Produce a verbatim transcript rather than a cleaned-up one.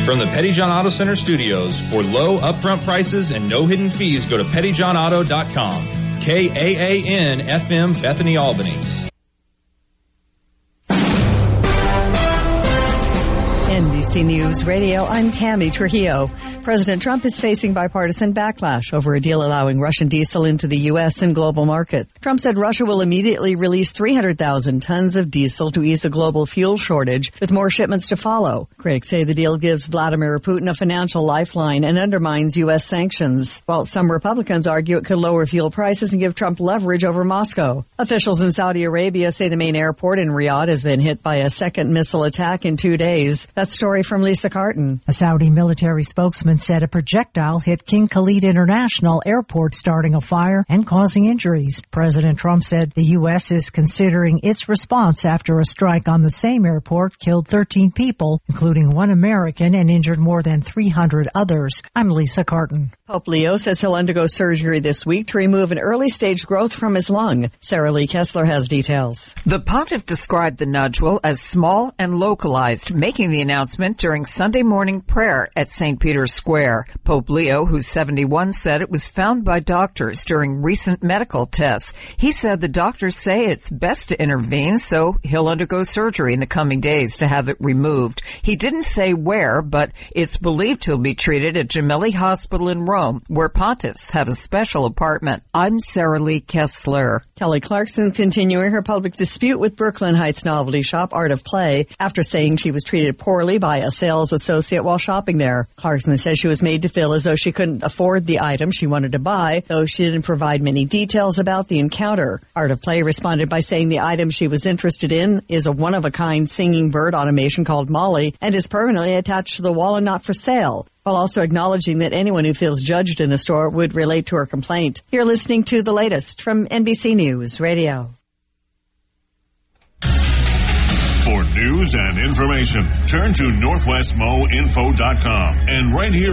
From the Petty John Auto Center studios, for low upfront prices and no hidden fees, go to petty john auto dot com. K A A N F M, Bethany, Albany. N B C News Radio, I'm Tammy Trujillo. President Trump is facing bipartisan backlash over a deal allowing Russian diesel into the U S and global market. Trump said Russia will immediately release three hundred thousand tons of diesel to ease a global fuel shortage, with more shipments to follow. Critics say the deal gives Vladimir Putin a financial lifeline and undermines U S sanctions, while some Republicans argue it could lower fuel prices and give Trump leverage over Moscow. Officials in Saudi Arabia say the main airport in Riyadh has been hit by a second missile attack in two days. That story from Lisa Carton. A Saudi military spokesman said a projectile hit King Khalid International Airport, starting a fire and causing injuries. President Trump said the U S is considering its response after a strike on the same airport killed thirteen people, including one American, and injured more than three hundred others. I'm Lisa Carton. Pope Leo says he'll undergo surgery this week to remove an early-stage growth from his lung. Sarah Lee Kessler has details. The pontiff described the nodule as small and localized, making the announcement during Sunday morning prayer at Saint Peter's Square. Pope Leo, who's seventy-one, said it was found by doctors during recent medical tests. He said the doctors say it's best to intervene, so he'll undergo surgery in the coming days to have it removed. He didn't say where, but it's believed he'll be treated at Gemelli Hospital in Rome, where pontiffs have a special apartment. I'm Sarah Lee Kessler. Kelly Clarkson's continuing her public dispute with Brooklyn Heights novelty shop Art of Play after saying she was treated poorly by a sales associate while shopping there. Clarkson says she was made to feel as though she couldn't afford the item she wanted to buy, though she didn't provide many details about the encounter. Art of Play responded by saying the item she was interested in is a one-of-a-kind singing bird automation called Molly and is permanently attached to the wall and not for sale, while also acknowledging that anyone who feels judged in a store would relate to her complaint. You're listening to the latest from N B C News Radio. For news and information, turn to northwest mo info dot com and right here